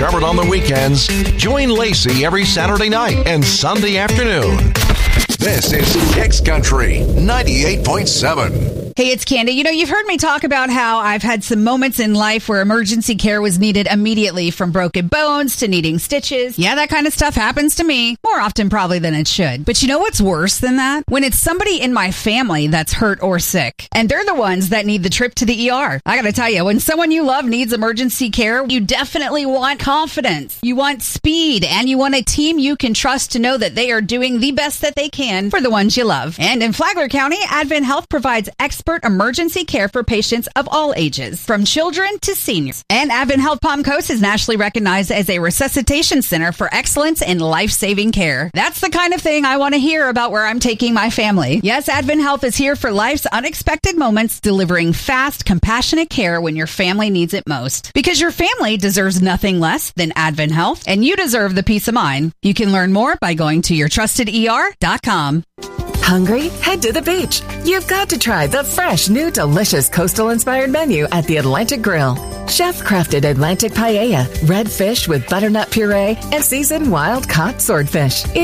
covered on the weekends. Join Lacey every Saturday night and Sunday afternoon. This is Kicks Country 98.7. Hey, it's Candy. You know, you've heard me talk about how I've had some moments in life where emergency care was needed immediately, from broken bones to needing stitches. Yeah, that kind of stuff happens to me more often probably than it should. But you know what's worse than that? When it's somebody in my family that's hurt or sick, and they're the ones that need the trip to the ER. I gotta tell you, when someone you love needs emergency care, you definitely want confidence. You want speed, and you want a team you can trust to know that they are doing the best that they can for the ones you love. And in Flagler County, Advent Health provides expert emergency care for patients of all ages, from children to seniors. And Advent Health Palm Coast is nationally recognized as a resuscitation center for excellence in life-saving care. That's the kind of thing I want to hear about where I'm taking my family. Yes, Advent Health is here for life's unexpected moments, delivering fast, compassionate care when your family needs it most. Because your family deserves nothing less than Advent Health, and you deserve the peace of mind. You can learn more by going to yourtrustedER.com. Hungry? Head to the beach. You've got to try the fresh, new, delicious coastal-inspired menu at the Atlantic Grill. Chef-crafted Atlantic paella, red fish with butternut puree, and seasoned wild-caught swordfish.